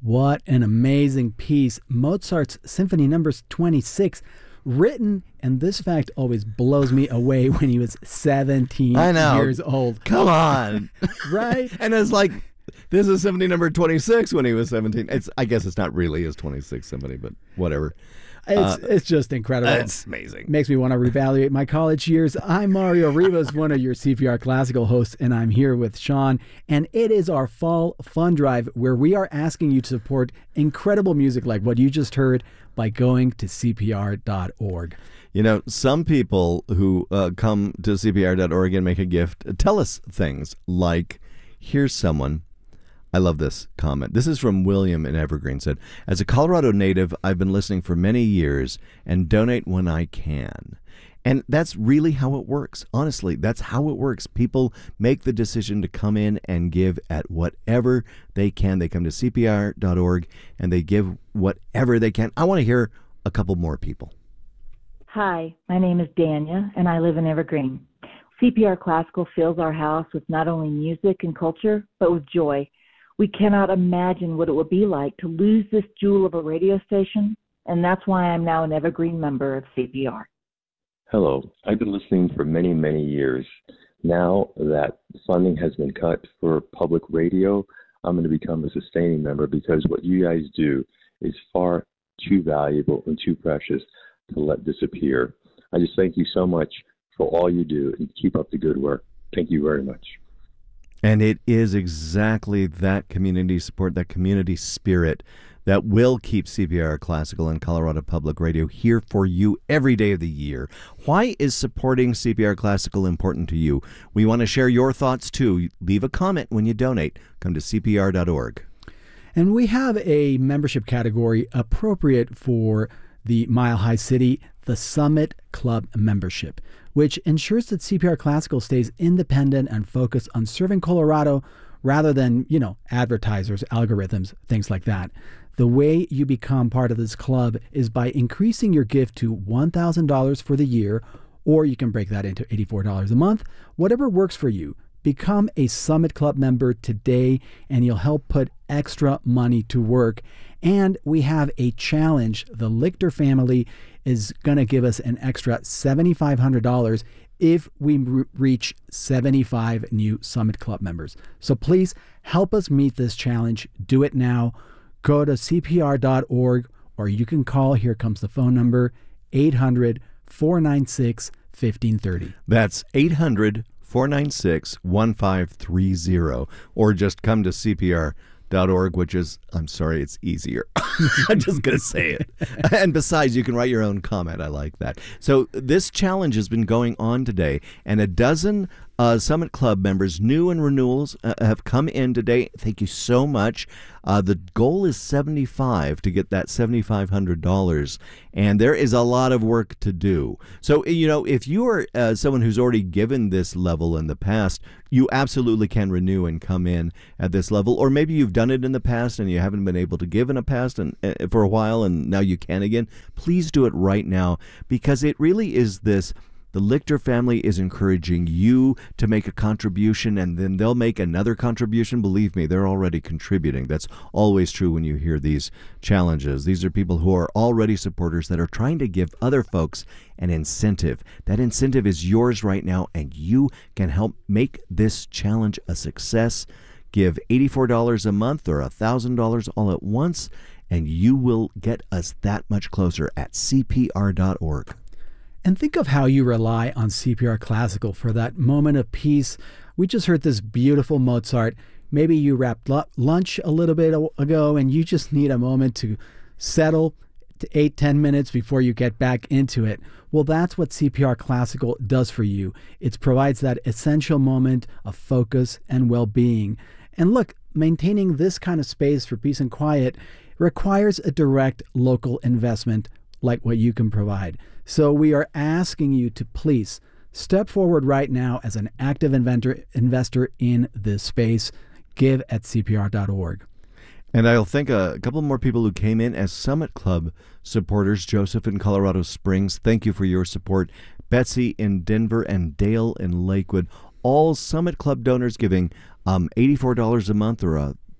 What an amazing piece. Mozart's Symphony Number 26, written, and this fact always blows me away, when he was 17 years old. Come on. Right? And it's like, this is Symphony Number 26 when he was 17. I guess it's not really his 26th symphony, but whatever. It's just incredible. It's amazing. Makes me want to reevaluate my college years. I'm Mario Rivas, one of your CPR Classical hosts, and I'm here with Sean. And it is our fall fun drive where we are asking you to support incredible music like what you just heard by going to CPR.org. You know, some people who come to CPR.org and make a gift tell us things like, here's someone. I love this comment. This is from William in Evergreen. Said, as a Colorado native, I've been listening for many years and donate when I can. And that's really how it works. Honestly, that's how it works. People make the decision to come in and give at whatever they can. They come to CPR.org and they give whatever they can. I want to hear a couple more people. Hi, my name is Dania, and I live in Evergreen. CPR Classical fills our house with not only music and culture, but with joy. We cannot imagine what it would be like to lose this jewel of a radio station, and that's why I'm now an Evergreen member of CPR. Hello. I've been listening for many, many years. Now that funding has been cut for public radio, I'm going to become a sustaining member because what you guys do is far too valuable and too precious to let disappear. I just thank you so much for all you do and keep up the good work. Thank you very much. And it is exactly that community support, that community spirit that will keep CPR Classical and Colorado Public Radio here for you every day of the year. Why is supporting CPR Classical important to you? We want to share your thoughts too. Leave a comment when you donate. Come to CPR.org. And we have a membership category appropriate for the Mile High City, the Summit Club membership, which ensures that CPR Classical stays independent and focused on serving Colorado rather than, advertisers, algorithms, things like that. The way you become part of this club is by increasing your gift to $1,000 for the year, or you can break that into $84 a month, whatever works for you. Become a Summit Club member today, and you'll help put extra money to work. And we have a challenge. The Lichter family is going to give us an extra $7,500 if we reach 75 new Summit Club members. So please help us meet this challenge. Do it now. Go to CPR.org, or you can call, here comes the phone number, 800-496-1530. That's 800-496-1530, or just come to CPR.org, which is, I'm sorry, it's easier. I'm just going to say it. And besides, you can write your own comment. I like that. So this challenge has been going on today, and a dozen Summit Club members, new and renewals, have come in today. Thank you so much. The goal is 75 to get that $7,500, and there is a lot of work to do. So, if you are someone who's already given this level in the past, you absolutely can renew and come in at this level. Or maybe you've done it in the past and you haven't been able to give in the past and for a while, and now you can again. Please do it right now, because it really is this. The Lichter family is encouraging you to make a contribution, and then they'll make another contribution. Believe me, they're already contributing. That's always true when you hear these challenges. These are people who are already supporters that are trying to give other folks an incentive. That incentive is yours right now, and you can help make this challenge a success. Give $84 a month or $1,000 all at once, and you will get us that much closer at CPR.org. And think of how you rely on CPR Classical for that moment of peace. We just heard this beautiful Mozart. Maybe you wrapped lunch a little bit ago and you just need a moment to settle to 8-10 minutes before you get back into it. Well, that's what CPR Classical does for you. It provides that essential moment of focus and well-being. And look, maintaining this kind of space for peace and quiet requires a direct local investment like what you can provide. So we are asking you to please step forward right now as an active investor in this space. Give at CPR.org. And I'll thank a couple more people who came in as Summit Club supporters. Joseph in Colorado Springs, thank you for your support. Betsy in Denver and Dale in Lakewood. All Summit Club donors giving $84 a month or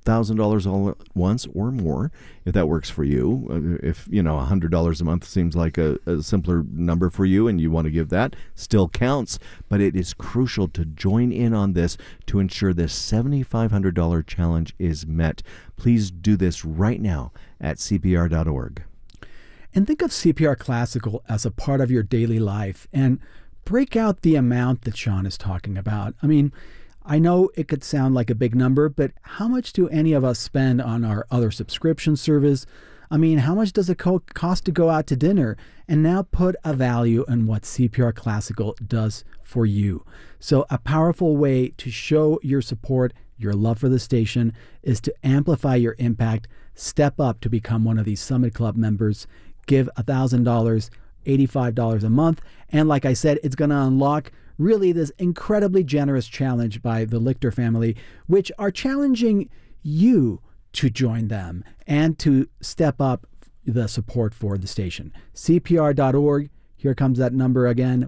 $1,000 all at once or more, if that works for you. If, $100 a month seems like a simpler number for you and you want to give that, still counts. But it is crucial to join in on this to ensure this $7,500 challenge is met. Please do this right now at CPR.org. And think of CPR Classical as a part of your daily life and break out the amount that Sean is talking about. I mean, I know it could sound like a big number, but how much do any of us spend on our other subscription service? I mean, how much does it cost to go out to dinner? And now put a value on what CPR Classical does for you. So a powerful way to show your support, your love for the station, is to amplify your impact. Step up to become one of these Summit Club members. Give $1,000, $85 a month. And like I said, it's going to unlock really this incredibly generous challenge by the Lichter family, which are challenging you to join them and to step up the support for the station. CPR.org. Here comes that number again,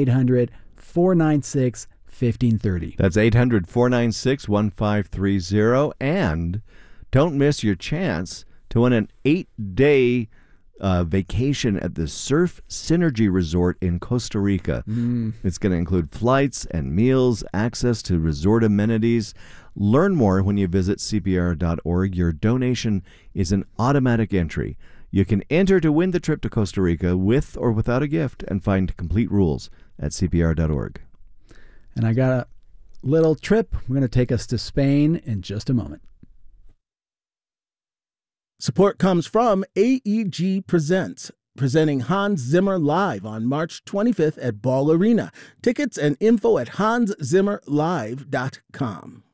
1-800-496-1530. That's 800-496-1530. And don't miss your chance to win an 8-day vacation at the Surf Synergy Resort in Costa Rica. It's going to include flights and meals, access to resort amenities. Learn more when you visit CPR.org. Your donation is an automatic entry. You can enter to win the trip to Costa Rica with or without a gift and find complete rules at CPR.org. And I got a little trip. We're going to take us to Spain in just a moment. Support comes from AEG Presents, presenting Hans Zimmer live on March 25th at Ball Arena. Tickets and info at hanszimmerlive.com.